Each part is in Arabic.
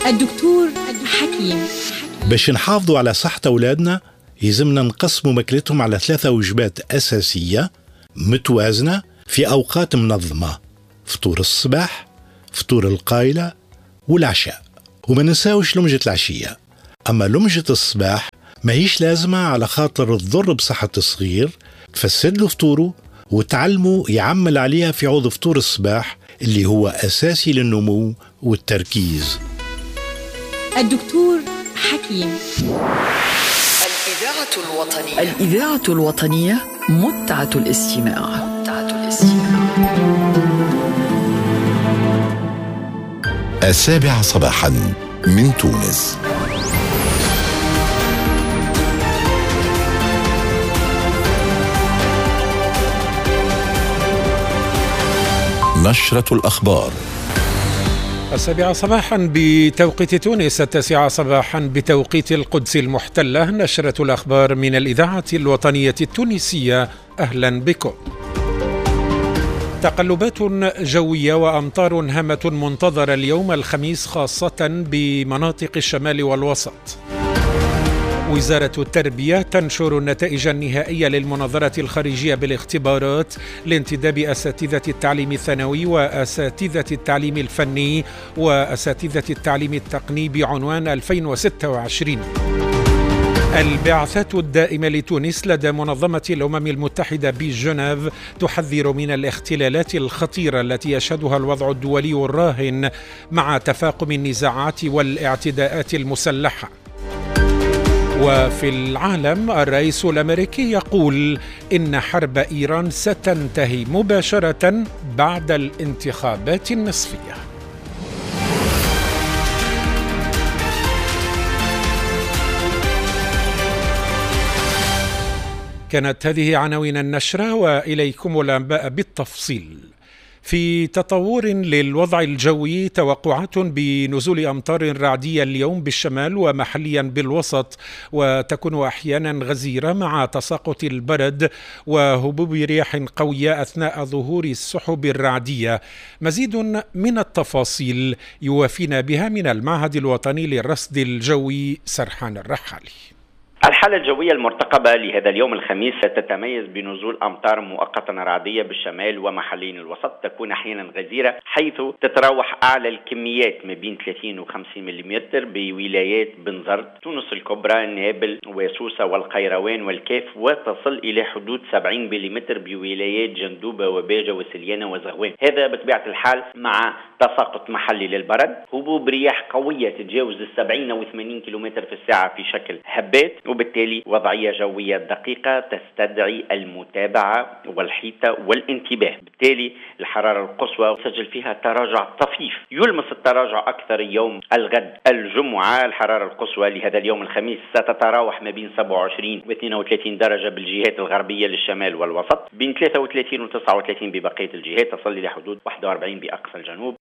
الدكتور حكيم. باش نحافظوا على صحة أولادنا يلزمنا نقسموا ماكلتهم على 3 وجبات أساسية متوازنة في أوقات منظمة: فطور الصباح، فطور القايلة، والعشاء. وما ننساوش لمجة العشية. أما لمجة الصباح ما هيش لازمة على خاطر تضر بصحة الصغير، تفسد له فطوره وتعلمه يعمل عليها في عوض فطور الصباح اللي هو أساسي للنمو والتركيز. الدكتور حكيم. الإذاعة الوطنية متعة الاستماع. 7 صباحا من تونس. نشرة الأخبار. 7 صباحا بتوقيت تونس، 9 صباحا بتوقيت القدس المحتلة. نشرة الأخبار من الإذاعة الوطنية التونسية، أهلا بكم. تقلبات جوية وأمطار هامة منتظرة اليوم الخميس خاصة بمناطق الشمال والوسط. وزارة التربية تنشر النتائج النهائية للمناظرة الخارجية بالاختبارات لانتداب أساتذة التعليم الثانوي وأساتذة التعليم الفني وأساتذة التعليم التقني بعنوان 2026. البعثات الدائمة لتونس لدى منظمة الأمم المتحدة بجنيف تحذر من الاختلالات الخطيرة التي يشهدها الوضع الدولي الراهن مع تفاقم النزاعات والاعتداءات المسلحة. وفي العالم، الرئيس الأمريكي يقول إن حرب إيران ستنتهي مباشرة بعد الانتخابات النصفية. كانت هذه عناوين النشرة، وإليكم الأنباء بالتفصيل. في تطور للوضع الجوي، توقعات بنزول أمطار رعدية اليوم بالشمال ومحليا بالوسط، وتكون أحيانا غزيرة مع تساقط البرد وهبوب رياح قوية أثناء ظهور السحب الرعدية. مزيد من التفاصيل يوافينا بها من المعهد الوطني للرصد الجوي سرحان الرحالي. الحالة الجوية المرتقبة لهذا اليوم الخميس تتميز بنزول أمطار مؤقتا رعدية بالشمال ومحلين الوسط، تكون أحيانا غزيرة، حيث تتراوح أعلى الكميات ما بين 30 و 50 ملم بولايات بنزرت، تونس الكبرى، نابل وسوسة والقيروان والكاف، وتصل إلى حدود 70 ملم بولايات جندوبة وباجة وسليانة وزغوان. هذا بطبيعة الحال مع تساقط محلي للبرد، هبوب رياح قوية تتجاوز 70 أو 80 كم في الساعة في شكل هبات، وبالتالي وضعية جوية دقيقة تستدعي المتابعة والحيطة والانتباه. بالتالي الحرارة القصوى سجل فيها تراجع طفيف، يلمس التراجع أكثر يوم الغد الجمعة. الحرارة القصوى لهذا اليوم الخميس ستتراوح ما بين 27 و 32 درجة بالجهات الغربية للشمال والوسط، بين 33 و 39 ببقية الجهات، تصل إلى حدود 41 بأقصى الجنوب.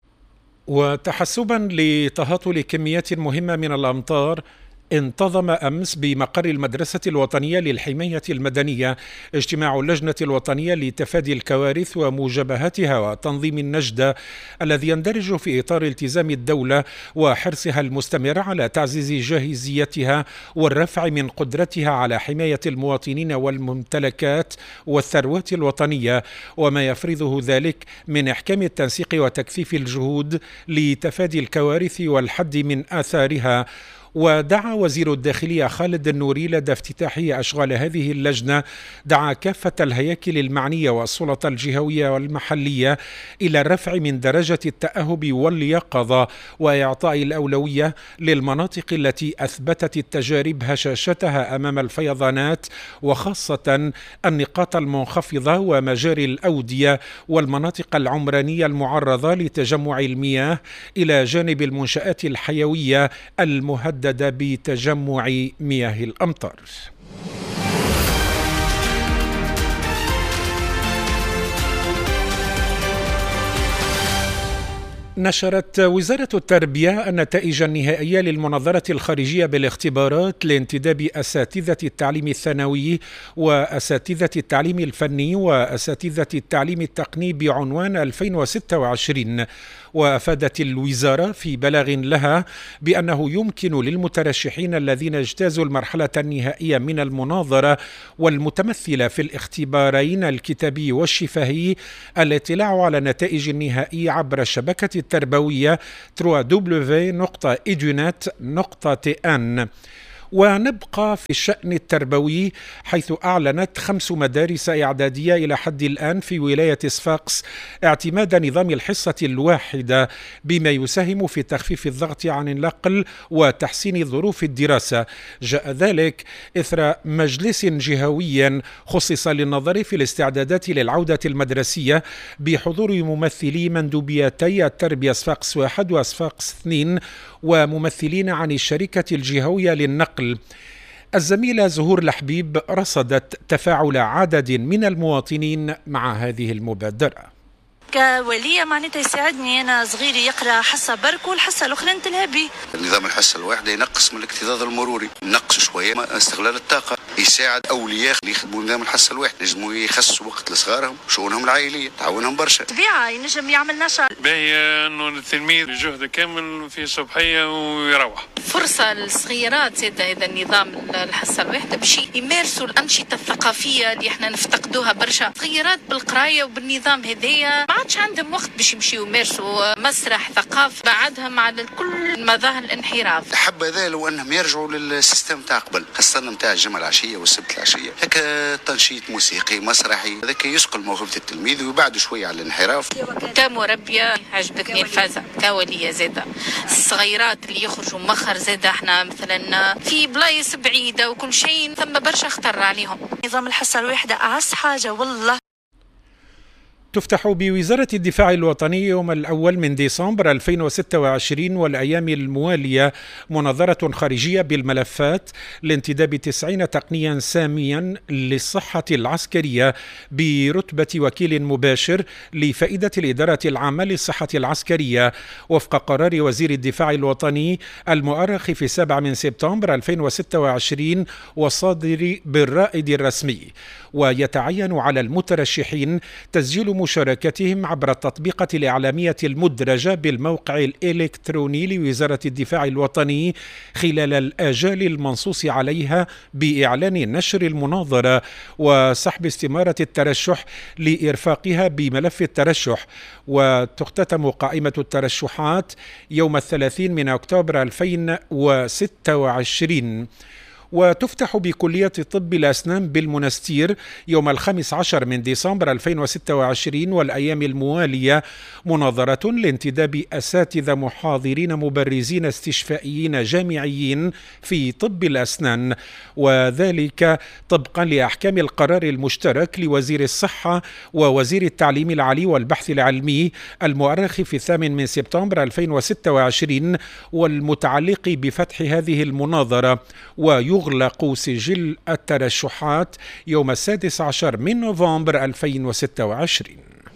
وتحسبا لتهاطل كميات مهمة من الأمطار، انتظم أمس بمقر المدرسة الوطنية للحماية المدنية اجتماع اللجنة الوطنية لتفادي الكوارث ومجابهتها وتنظيم النجدة، الذي يندرج في إطار التزام الدولة وحرصها المستمر على تعزيز جاهزيتها والرفع من قدرتها على حماية المواطنين والممتلكات والثروات الوطنية، وما يفرضه ذلك من إحكام التنسيق وتكثيف الجهود لتفادي الكوارث والحد من آثارها. ودعا وزير الداخلية خالد النوري لدى افتتاح أشغال هذه اللجنة، دعا كافة الهياكل المعنية والسلطة الجهوية والمحلية إلى الرفع من درجة التأهب واليقظة وإعطاء الأولوية للمناطق التي أثبتت التجارب هشاشتها أمام الفيضانات، وخاصة النقاط المنخفضة ومجاري الأودية والمناطق العمرانية المعرضة لتجمع المياه، إلى جانب المنشآت الحيوية المهددة بتجمع مياه الأمطار. نشرت وزارة التربية النتائج النهائية للمناظرة الخارجية بالاختبارات لانتداب أساتذة التعليم الثانوي وأساتذة التعليم الفني وأساتذة التعليم التقني بعنوان 2026. وأفادت الوزارة في بلاغ لها بأنه يمكن للمترشحين الذين اجتازوا المرحلة النهائية من المناظرة والمتمثلة في الاختبارين الكتابي والشفهي الاطلاع على النتائج النهائية عبر الشبكة التربوية www.edunet.tn. ونبقى في الشأن التربوي، حيث أعلنت 5 مدارس إعدادية إلى حد الآن في ولاية صفاقس اعتماد نظام الحصة الواحدة، بما يساهم في تخفيف الضغط عن النقل وتحسين ظروف الدراسة. جاء ذلك إثر مجلس جهوي خصص للنظر في الاستعدادات للعودة المدرسية بحضور ممثلي مندوبيتي التربية صفاقس 1 وصفاقس 2 وممثلين عن الشركة الجهوية للنقل. الزميلة زهور الحبيب رصدت تفاعل عدد من المواطنين مع هذه المبادرة. كولية معناتها يساعدني أنا صغيري يقرأ حصة برك والحصة الأخرى نتلهى بي. نظام الحصة الواحدة ينقص من الاكتظاظ المروري، ينقص شوية استغلال الطاقة، يساعد أولياء اللي يخدموا نظام الحصة الواحدة ينجموا يخصصوا وقت لصغارهم شؤونهم العائلية، تعاونهم برشا. طبيعة ينجم يعمل نشاط. باهي إنه التلميذ جهد كامل في صباحية ويروح. فرصة للصغيرات زادة إذا النظام الحصة الواحدة باش يمارسوا الأنشطة الثقافية اللي احنا نفتقدوها برشا. صغيرات بالقراية وبالنظام هذايا ما عادش عندهم وقت باش يمشيوا يمارسوا مسرح ثقافي، بعدهم على كل مظاهر الانحراف. حب هذا لو أنهم يرجعوا للسيستم تاع قبل، خاصة نتاع الجمعة العشية والسبت العشية، هكا تنشيط موسيقي مسرحي هذاك يسقل موهبة التلميذ ويبعد شوية على الانحراف. كمربية عجبتني الفازة، كولية زادة الصغيرات اللي يخرجوا مخر زادة احنا مثلا في بلايص بعيدة وكل شيء ثم برشا خطر عليهم. نظام الحصة الواحدة أعز حاجة والله. تفتح بوزارة الدفاع الوطني يوم الأول من ديسمبر 2026 والأيام الموالية مناظرة خارجية بالملفات لانتداب 90 تقنيا ساميا للصحة العسكرية برتبة وكيل مباشر لفائدة الإدارة العامة للصحة العسكرية وفق قرار وزير الدفاع الوطني المؤرخ في 7 من سبتمبر 2026 والصادر بالرائد الرسمي. ويتعين على المترشحين تسجيل مشاركتهم عبر التطبيقة الإعلامية المدرجة بالموقع الإلكتروني لوزارة الدفاع الوطني خلال الآجال المنصوص عليها بإعلان نشر المناظرة وسحب استمارة الترشح لإرفاقها بملف الترشح. وتختتم قائمة الترشحات يوم 30 من أكتوبر 2026. وتفتح بكلية طب الأسنان بالمنستير يوم 15 من ديسمبر 2026 والأيام الموالية مناظرة لانتداب أساتذة محاضرين مبرزين استشفائيين جامعيين في طب الأسنان، وذلك طبقا لأحكام القرار المشترك لوزير الصحة ووزير التعليم العالي والبحث العلمي المؤرخ في 8 من سبتمبر 2026 والمتعلق بفتح هذه المناظرة. ويغلق سجل الترشحات يوم 16 من نوفمبر 2026.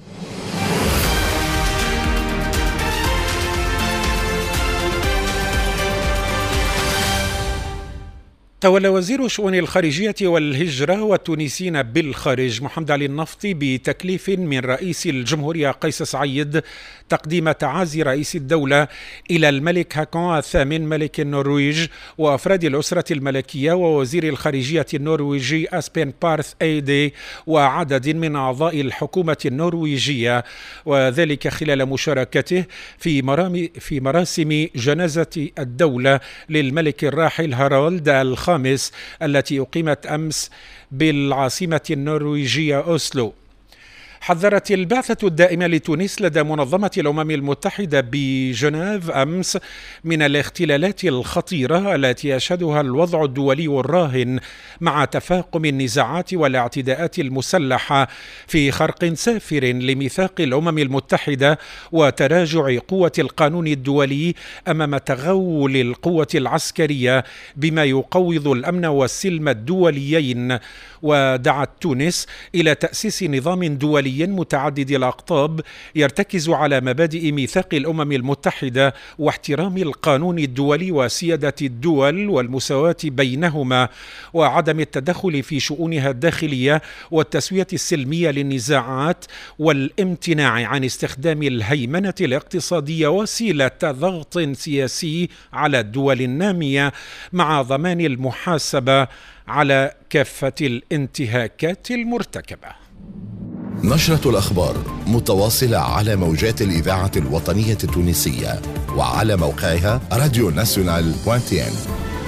تولى وزير شؤون الخارجية والهجرة والتونسيين بالخارج محمد علي النفطي بتكليف من رئيس الجمهورية قيس سعيد تقديم تعازي رئيس الدولة إلى الملك هاكون الثامن ملك النرويج وأفراد الأسرة الملكية ووزير الخارجية النرويجي أسبين بارث أيدي وعدد من أعضاء الحكومة النرويجية، وذلك خلال مشاركته في مراسم جنازة الدولة للملك الراحل هارولد الخامس التي أقيمت أمس بالعاصمة النرويجية أوسلو. حذرت البعثة الدائمة لتونس لدى منظمة الأمم المتحدة بجنيف أمس من الاختلالات الخطيرة التي يشهدها الوضع الدولي الراهن مع تفاقم النزاعات والاعتداءات المسلحة في خرق سافر لميثاق الأمم المتحدة وتراجع قوة القانون الدولي أمام تغول القوة العسكرية بما يقوض الأمن والسلم الدوليين. ودعت تونس إلى تأسيس نظام دولي دولي متعدد الأقطاب يرتكز على مبادئ ميثاق الأمم المتحدة واحترام القانون الدولي وسيادة الدول والمساواة بينهما وعدم التدخل في شؤونها الداخلية والتسوية السلمية للنزاعات والامتناع عن استخدام الهيمنة الاقتصادية وسيلة ضغط سياسي على الدول النامية مع ضمان المحاسبة على كافة الانتهاكات المرتكبة. نشرة الأخبار متواصلة على موجات الإذاعة الوطنية التونسية وعلى موقعها radionational.tn.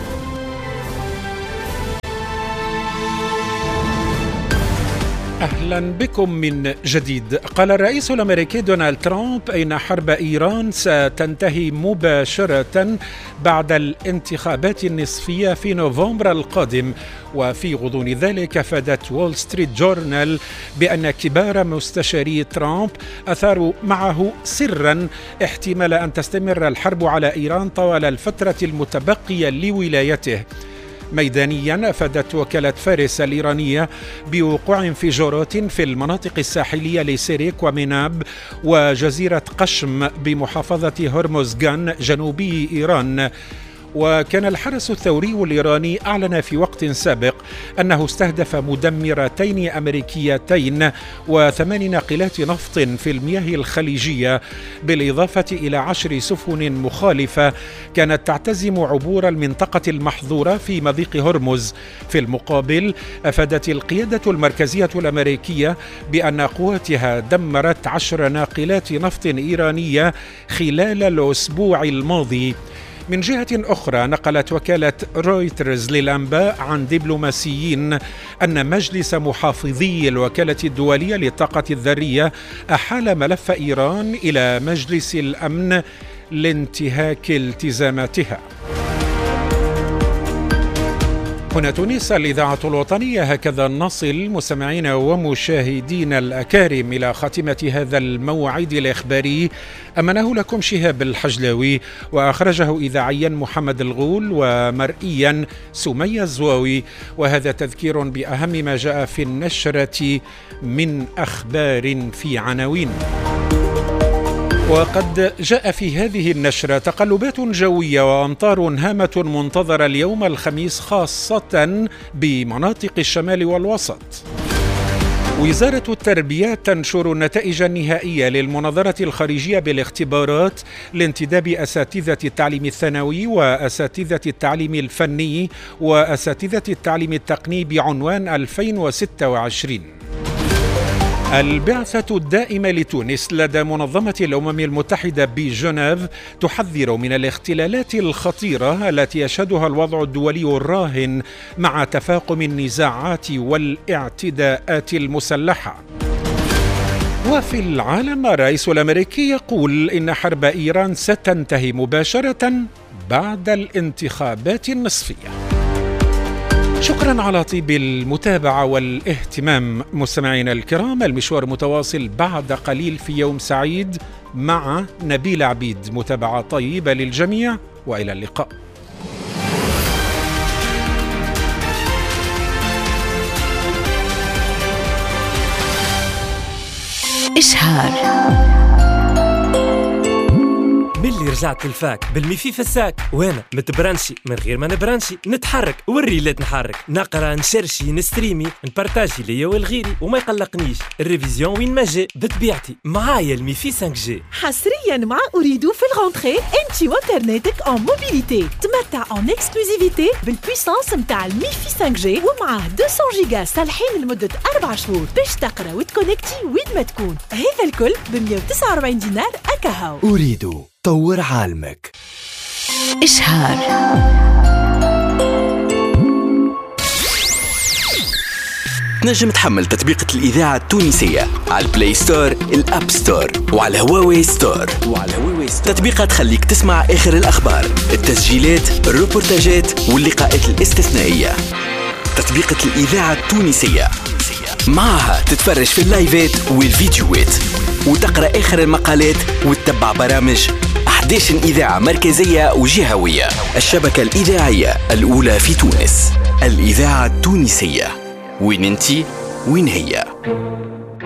أهلا بكم من جديد. قال الرئيس الأمريكي دونالد ترامب إن حرب إيران ستنتهي مباشرة بعد الانتخابات النصفية في نوفمبر القادم. وفي غضون ذلك أفادت وول ستريت جورنال بأن كبار مستشاري ترامب أثاروا معه سرا احتمال أن تستمر الحرب على إيران طوال الفترة المتبقية لولايته. ميدانيا أفادت وكالة فارس الإيرانية بوقوع انفجارات في المناطق الساحلية لسيريك ومناب وجزيرة قشم بمحافظة هرمزغان جنوبي إيران. وكان الحرس الثوري الإيراني أعلن في وقت سابق أنه استهدف مدمرتين أمريكيتين و8 ناقلات نفط في المياه الخليجية بالإضافة إلى 10 سفن مخالفة كانت تعتزم عبور المنطقة المحظورة في مضيق هرمز. في المقابل أفادت القيادة المركزية الأمريكية بأن قواتها دمرت 10 ناقلات نفط إيرانية خلال الأسبوع الماضي. من جهة أخرى نقلت وكالة رويترز للأنباء عن دبلوماسيين أن مجلس محافظي الوكالة الدولية للطاقة الذرية أحال ملف إيران إلى مجلس الأمن لانتهاك التزاماتها. هنا تونس، الإذاعة الوطنية. هكذا نصل مستمعينا ومشاهدينا الأكارم إلى خاتمة هذا الموعد الإخباري. أمنه لكم شهاب الحجلاوي وأخرجه إذاعيا محمد الغول ومرئيا سمية الزواوي. وهذا تذكير بأهم ما جاء في النشرة من أخبار في عناوين. وقد جاء في هذه النشرة تقلبات جوية وأمطار هامة منتظرة اليوم الخميس خاصة بمناطق الشمال والوسط. وزارة التربية تنشر النتائج النهائية للمناظرة الخارجية بالاختبارات لانتداب أساتذة التعليم الثانوي وأساتذة التعليم الفني وأساتذة التعليم التقني بعنوان 2026. البعثة الدائمة لتونس لدى منظمة الأمم المتحدة بجنيف تحذر من الاختلالات الخطيرة التي يشهدها الوضع الدولي الراهن مع تفاقم النزاعات والاعتداءات المسلحة. وفي العالم، الرئيس الأمريكي يقول إن حرب إيران ستنتهي مباشرة بعد الانتخابات النصفية. شكرا على طيب المتابعة والاهتمام مستمعينا الكرام. المشوار متواصل بعد قليل في يوم سعيد مع نبيل عبيد. متابعة طيبة للجميع وإلى اللقاء. إشهار. ملي رجعت الفاك بالميفي في الساك وانا متبرنشي من غير ما نبرنشي، نتحرك والريلات نحرك، نقرا نشرشي نستريمي نبارتاجي ليا والغيري وما يقلقنيش الريفيزيون وين ما جاء بطبيعتي معايا الميفي 5G. حصريا مع أريدو في الغونتري انتي وانترنتك اون موبيليتي، تمتع اون اكسكلوزيفيتي بالبويسانس متاع الميفي 5G ومعاه 200 جيجا صالحين لمدة 4 شهور باش تقرا وتكونكتي وين ما تكون. هذا الكل ب 149 دينار أكاهو. أريدو طور عالمك. إشهار. تنجم تحمل تطبيقة الإذاعة التونسية على البلاي ستور، الأب ستور وعلى هواوي ستور. تطبيقة تخليك تسمع آخر الأخبار، التسجيلات، الروبورتاجات واللقاءات الاستثنائية. تطبيقة الإذاعة التونسية معها تتفرج في اللايفات والفيديوهات وتقرأ آخر المقالات وتتبع برامج 11 إذاعة مركزية وجهوية. الشبكة الإذاعية الأولى في تونس، الإذاعة التونسية. وين انتي وين هي؟